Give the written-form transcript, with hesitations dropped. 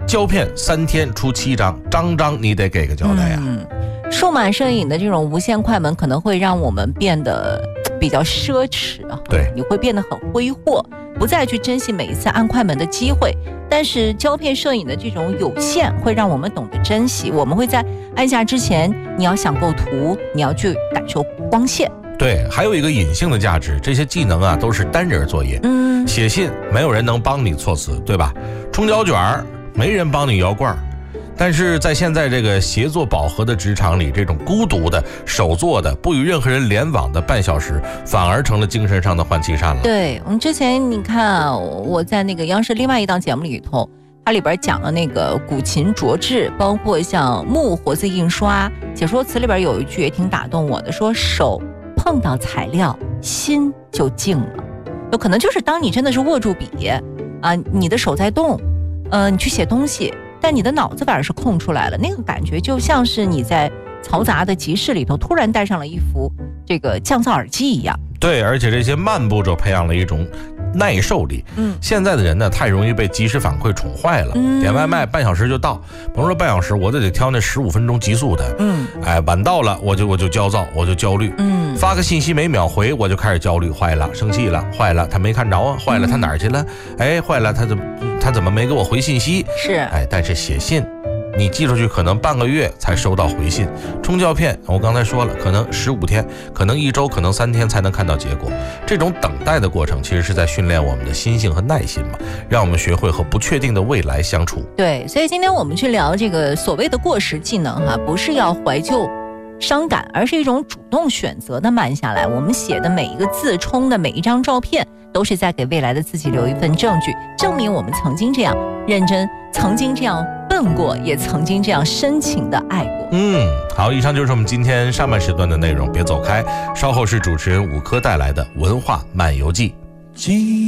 胶片3天出7张，张你得给个交代呀。 数码摄影的这种无线快门可能会让我们变得比较奢侈啊， 对， 你会变得很挥霍，不再去珍惜每一次按快门的机会。但是胶片摄影的这种有限会让我们懂得珍惜，我们会在按下之前，你要想构图，你要去感受光线。 对，还有一个隐性的价值，这些技能啊都是单人作业。写信没有人能帮你措辞，对吧？冲胶卷没人帮你摇罐。但是在现在这个协作饱和的职场里，这种孤独的手做的不与任何人联网的半小时，反而成了精神上的换气扇了。 对，我们之前你看我在那个央视另外一档节目里头，它里边讲了那个古琴琢制，包括像木活字印刷，解说词里边有一句也挺打动我的，说手碰到材料，心就静了。有可能就是当你真的是握住笔啊，你的手在动，你去写东西，但你的脑子反而是空出来了，那个感觉就像是你在嘈杂的集市里头突然戴上了一副这个降噪耳机一样。 对，而且这些慢步骤培养了一种耐受力。现在的人呢，太容易被即时反馈宠坏了。点外卖半小时就到，甭说半小时，我得挑那15分钟极速的。晚到了我就焦躁，我就焦虑。发个信息没秒回，我就开始焦虑，坏了，生气了，坏了，他没看着啊，坏了，他哪儿去了？坏了，他怎么没给我回信息？ 是， 但是写信，你寄出去可能半个月才收到回信，冲胶片我刚才说了，可能15天，可能1周，可能3天才能看到结果。这种等待的过程其实是在训练我们的心性和耐心嘛，让我们学会和不确定的未来相处。 对，所以今天我们去聊这个所谓的过时技能不是要怀旧伤感，而是一种主动选择的慢下来。我们写的每一个字，冲的每一张照片，都是在给未来的自己留一份证据，证明我们曾经这样认真，曾经这样笨过，也曾经这样深情的爱过。 好，以上就是我们今天上半时段的内容，别走开，稍后是主持人5科带来的文化漫游记。